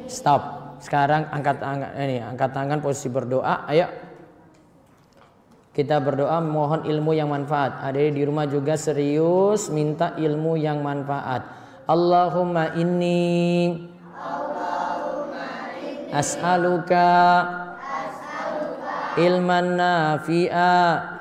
Stop. Sekarang angkat tangan posisi berdoa. Ayo. Kita berdoa mohon ilmu yang manfaat. Ada di rumah juga serius minta ilmu yang manfaat. Allahumma inni as'aluka ilman nafi'a